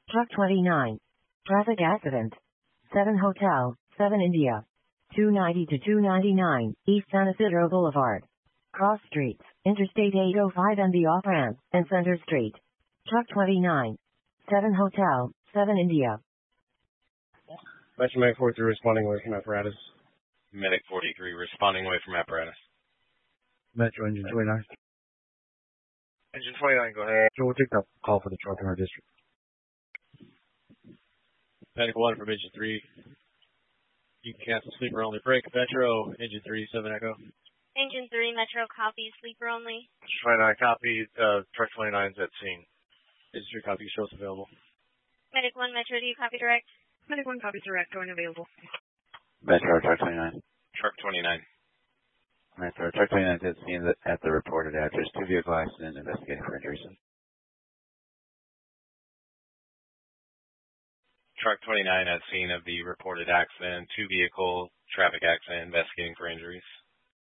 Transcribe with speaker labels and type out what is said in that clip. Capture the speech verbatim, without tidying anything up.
Speaker 1: Truck twenty-nine. Traffic accident. seven Hotel, seven India. two ninety to two ninety-nine, East San Isidro Boulevard. Cross Streets, Interstate eight oh five and the off-ramp, and Center Street. Truck twenty-nine. seven Hotel, seven India.
Speaker 2: Metro Medic forty-three responding away from apparatus.
Speaker 3: Medic forty-three responding away from apparatus.
Speaker 2: Metro Engine twenty-nine.
Speaker 3: Engine twenty-nine, go ahead.
Speaker 2: So we'll take that call for the truck in our district.
Speaker 3: Medic one from Engine three. You can cancel sleeper only break. Metro, Engine three, seven Echo.
Speaker 4: Engine three, Metro copy, sleeper only.
Speaker 3: twenty-nine copy, uh, truck twenty-nine is at scene. Engine three copy, shows available.
Speaker 4: Medic one, Metro, do you copy direct?
Speaker 5: Medic one copy direct, going available.
Speaker 6: Metro, truck twenty-nine.
Speaker 3: Truck twenty-nine.
Speaker 6: Metro, truck twenty-nine is at scene at the reported address. Two vehicle accident, investigating for injuries.
Speaker 3: Truck twenty-nine at scene of the reported accident. Two vehicle traffic accident, investigating for injuries.